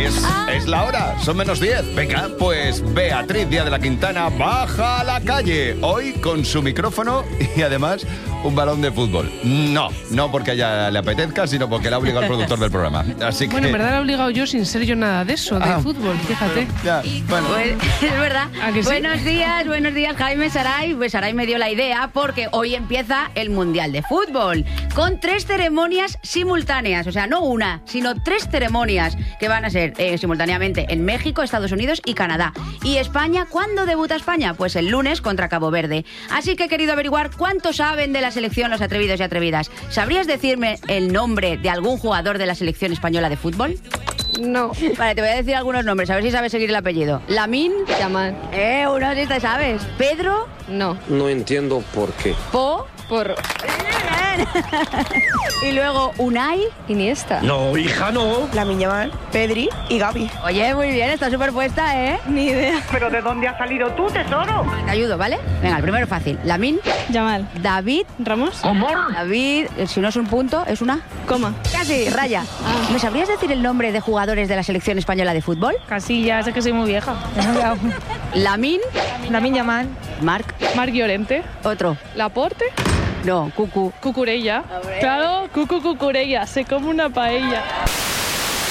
Es la hora, son -10. Venga, pues Beatriz Díaz de la Quintana baja a la calle. Hoy con su micrófono y además un balón de fútbol. No porque a ella le apetezca, sino porque la ha obligado el productor del programa. Así que... Bueno, en verdad la he obligado yo sin ser yo nada de eso, de fútbol, fíjate. Bueno. Pues, es verdad. ¿A que sí? Buenos días, Jaime, Saray. Pues Saray me dio la idea porque hoy empieza el Mundial de Fútbol con 3 ceremonias simultáneas. O sea, no una, sino 3 ceremonias que van a ser simultáneamente en México, Estados Unidos y Canadá. ¿Y España? ¿Cuándo debuta España? Pues el lunes contra Cabo Verde. Así que he querido averiguar cuánto saben de la selección los atrevidos y atrevidas. ¿Sabrías decirme el nombre de algún jugador de la selección española de fútbol? No. Vale, te voy a decir algunos nombres, a ver si sabes seguir el apellido. Lamine Yamal. Uno sí te sabes. Pedro. No. No entiendo por qué. Po. Por Y luego Unai. Iniesta. No, hija, no. Lamine Yamal, Pedri y Gavi. Oye, muy bien, está súper puesta, ¿eh? Ni idea. ¿Pero de dónde has salido tú, tesoro? Te ayudo, ¿vale? Venga, el primero fácil. Lamine, Yamal. David. Ramos. David, si no es un punto, es una... Coma. Casi, raya. ¿Me sabrías decir el nombre de jugadores de la selección española de fútbol? Casillas, es que soy muy vieja. Lamine, Lamine Yamal. Marc, Marc Llorente. otro. Laporte. No, Cucu. Cucurella. Claro, Cucurella. Se come una paella.